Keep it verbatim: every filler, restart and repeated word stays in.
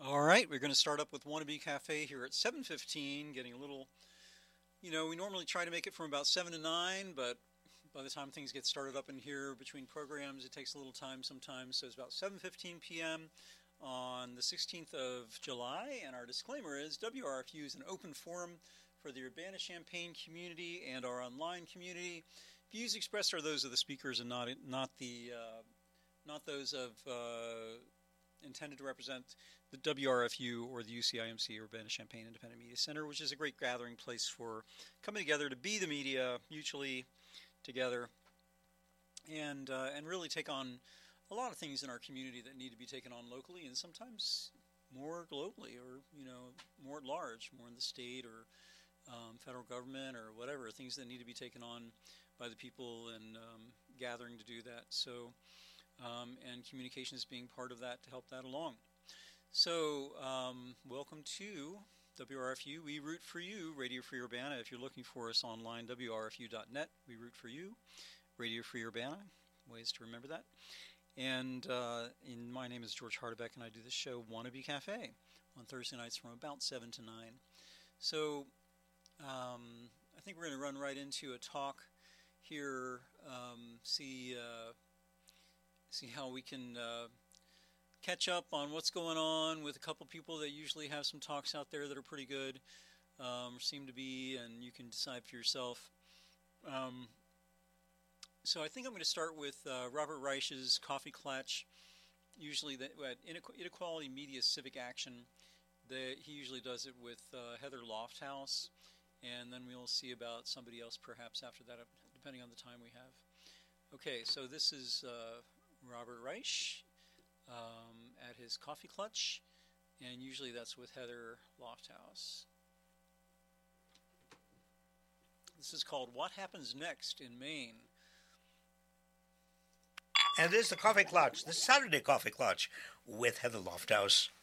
All right, we're going to start up with Wannabe Cafe here at seven fifteen, getting a little, you know, we normally try to make it from about seven to nine, but by the time things get started up in here between programs, it takes a little time sometimes. So it's about seven fifteen p m on the sixteenth of July, and our disclaimer is W R F U is an open forum for the Urbana-Champaign community and our online community. Views expressed are those of the speakers and not not the uh, not those of uh, intended to represent the W R F U or the U C I M C, Urbana-Champaign Independent Media Center, which is a great gathering place for coming together to be the media mutually together and uh, and really take on a lot of things in our community that need to be taken on locally and sometimes more globally, or you know, more at large, more in the state or um, federal government or whatever, things that need to be taken on by the people and um, gathering to do that. So um, and communications being part of that to help that along. So um, welcome to W R F U. We root for you, Radio Free Urbana. If you're looking for us online, W R F U dot net. We root for you, Radio Free Urbana. Ways to remember that. And uh, in, my name is George Hardebeck, and I do this show, Wannabe Cafe, on Thursday nights from about seven to nine. So um, I think we're going to run right into a talk here, um, see, uh, see how we can uh, catch up on what's going on with a couple people that usually have some talks out there that are pretty good, um, seem to be, and you can decide for yourself. Um, so I think I'm going to start with uh, Robert Reich's Coffee Clutch. Usually, the, at Inequality Media Civic Action, the, he usually does it with uh, Heather Lofthouse, and then we'll see about somebody else perhaps after that, depending on the time we have. Okay, so this is uh, Robert Reich um, at his Coffee Clutch, and usually that's with Heather Lofthouse. This is called What Happens Next in Maine. And this is the Coffee Clutch, the Saturday Coffee Clutch with Heather Lofthouse.